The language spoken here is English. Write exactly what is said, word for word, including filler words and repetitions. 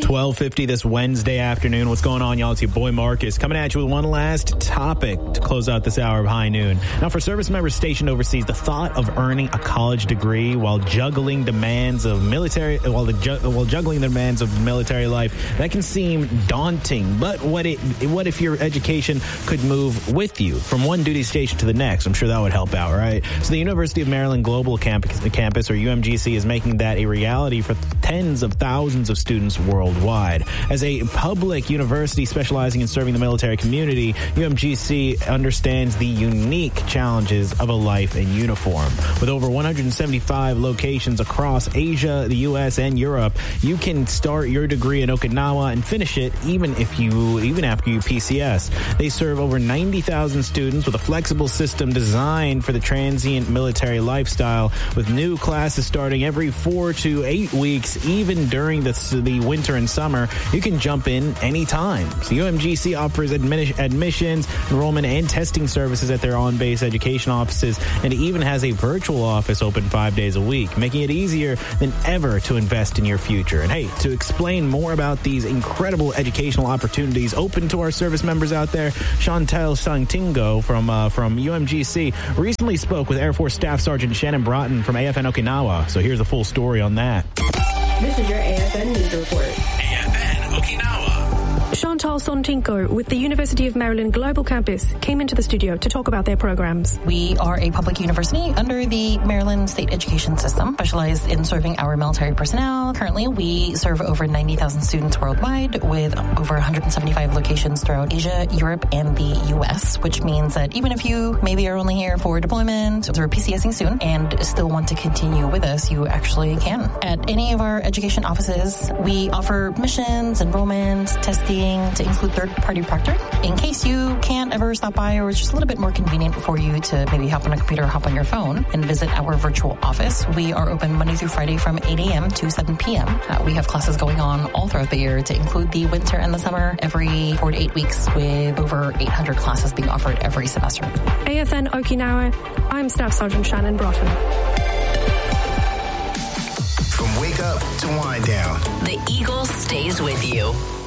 twelve fifty this Wednesday afternoon. What's going on, y'all? It's your boy Marcus coming at you with one last topic to close out this hour of High Noon. Now, for service members stationed overseas, the thought of earning a college degree while juggling demands of military, while, the ju- while juggling the demands of military life, that can seem daunting. But what it, what if your education could move with you from one duty station to the next? I'm sure that would help out, right? So the University of Maryland Global Campus, campus or U M G C, is making that a reality for tens of thousands of students worldwide. As a public university specializing in serving the military community, U M G C understands the unique challenges of a life in uniform. With over one hundred seventy-five locations across Asia, the U S, and Europe, you can start your degree in Okinawa and finish it even if you, even after you P C S. They serve over ninety thousand students with a flexible system designed for the transient military lifestyle, with new classes starting every four to eight weeks, even during the, the winter and summer. You can jump in anytime. So U M G C offers admi- admissions, enrollment, and testing services at their on-base education offices, and it even has a virtual office open five days a week, making it easier than ever to invest in your future. And hey, to explain more about these incredible educational opportunities open to our service members out there, Chantel Santingo from uh, from U M G C recently spoke with Air Force Staff Sergeant Shannon Broughton from A F N Okinawa. So here's the full story on that. This is your A F N News Report. A F N Okinawa. Chantal Sontinko with the University of Maryland Global Campus came into the studio to talk about their programs. We are a public university under the Maryland State Education System, specialized in serving our military personnel. Currently, we serve over ninety thousand students worldwide with over one hundred seventy-five locations throughout Asia, Europe, and the U S, which means that even if you maybe are only here for deployment or PCSing soon and still want to continue with us, you actually can. At any of our education offices, we offer missions, enrollment, testing, to include third-party proctoring. In case you can't ever stop by, or it's just a little bit more convenient for you to maybe hop on a computer or hop on your phone and visit our virtual office, we are open Monday through Friday from eight a.m. to seven p.m. Uh, we have classes going on all throughout the year to include the winter and the summer, every four to eight weeks, with over eight hundred classes being offered every semester. A F N Okinawa, I'm Staff Sergeant Shannon Broughton. From wake up to wind down, the Eagle stays with you.